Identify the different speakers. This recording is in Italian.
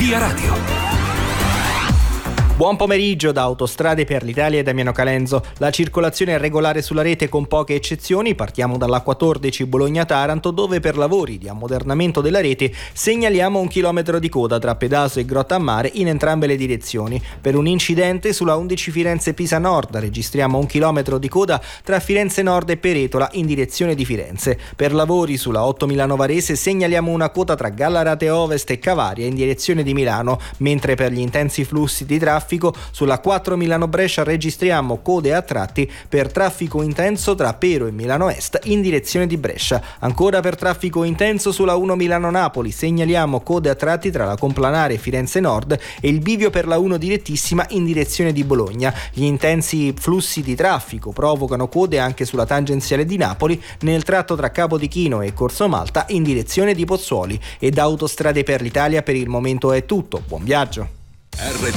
Speaker 1: Via Radio.
Speaker 2: Buon pomeriggio da Autostrade per l'Italia e Damiano Calenzo. La circolazione è regolare sulla rete con poche eccezioni. Partiamo dall'A14 Bologna-Taranto, dove per lavori di ammodernamento della rete segnaliamo 1 chilometro di coda tra Pedaso e Grottammare in entrambe le direzioni. Per un incidente sulla 11 Firenze-Pisa Nord registriamo 1 chilometro di coda tra Firenze Nord e Peretola in direzione di Firenze. Per lavori sulla 8 Milano-Varese segnaliamo una coda tra Gallarate Ovest e Cavaria in direzione di Milano, mentre per gli intensi flussi di traffico sulla 4 Milano-Brescia registriamo code a tratti per traffico intenso tra Pero e Milano Est in direzione di Brescia. Ancora per traffico intenso sulla 1 Milano-Napoli segnaliamo code a tratti tra la Complanare e Firenze Nord e il bivio per la 1 direttissima in direzione di Bologna. Gli intensi flussi di traffico provocano code anche sulla tangenziale di Napoli nel tratto tra Capodichino e Corso Malta in direzione di Pozzuoli. E da Autostrade per l'Italia per il momento è tutto. Buon viaggio!